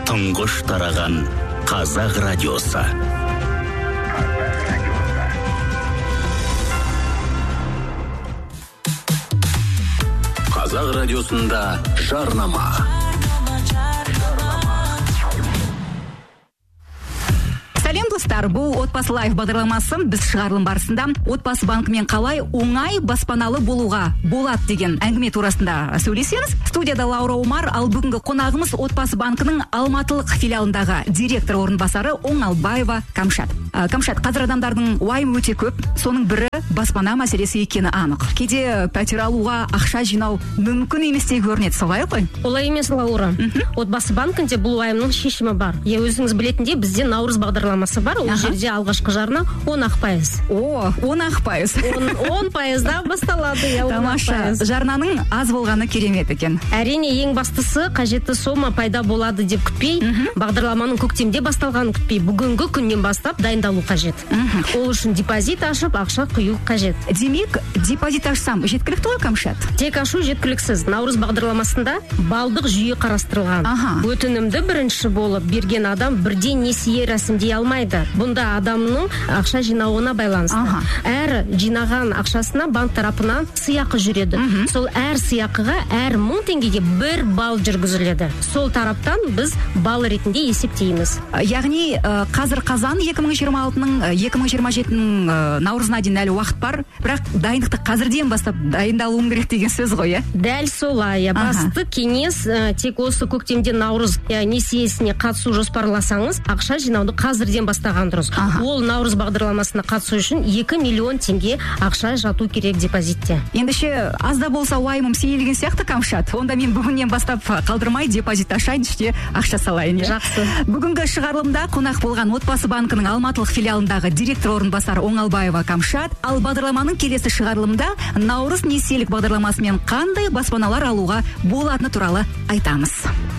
тұңғыш тараған Қазақ радиосы. Қазақ радиосында жарнама. Сәлем достар, бұл Отбасы лайф бағдарламасы. Біз шығарылым барысында отбасы банкімен қалай оңай баспаналы болуға болады деген әңгіме турасында сөйлесеміз. Студияда Лаура Омар, ал бүгінгі қонағымыз Отбасы банкінің Алматылық филиалындағы директор орынбасары Оңалбаева Камшат. Камшат, қазір адамдардың уайымы өте көп, соның бірі баспана мәселесі екені анық. Кейде пәтер алуға ақша жинау мүмкін еместей көрінеді, солай ғой? Олай емес, Лаура. Отбасы банкінде бұл уайымның шешімі бар. Өзіңіз білетіндей, бізде Наурыз бағдарламасы бар. Ол жерде алғашқы жарна 10%. 10%. 10%-да басталады. Тамаша. Жарнаның аз болғаны керемет екен. Әрине, ең бастысы қажетті сома пайда болады деп күтпей, бағдарламаның көктемде басталғанын күтпей, бүгінгі күннен бастап дайындалу қажет. Ол үшін депозит ашып, ақша құю қажет. Демек, депозит ашсам жеткілікті ғой, Камшат? Тек ашу жеткіліксіз. Наурыз бағдарламасында балдық жүйе қарастырылған. Өтінімді бірінші болып берген адам бірден несие рәсімдей алмайды. Бұнда адамның ақша жинауына байланысты. Әр жинаған ақшасына банк тарапынан сыйақы жүреді. Сол әр сыйақыға әр 1000 теңгеге 1 балл жүргізіледі. Сол тараптан біз балл ретінде есептейміз. Яғни қазір қазан 2026-ның 2027-ның наурызына дейін әлі уақыт бар, бірақ дайындықты қазірден бастап дайындалуым керек деген сөз ғой, Дәл солай. Басты кеңес тек осы көктемде наурыз несиесіне қатысу жоспарласаңыз, ақша жинауды қазірден бастаған дұрыс. Ол Наурыз бағдарламасына қатысу үшін 2 миллион теңге ақша жату керек депозитте. Ендеше аз да болса уайымым сейілген сияқты, Камшат. Онда мен бүгіннен бастап қалдырмай депозит ашайын, іште ақша салайын. Жақсы. Бүгінгі шығарылымда қонақ болған Отбасы банкінің Алматылық филиалындағы директор орынбасары Оңалбаева Камшат. Ал бағдарламаның келесі шығарылымда Наурыз несиелік бағдарламасымен қандай баспаналар алуға болатыны туралы айтамыз.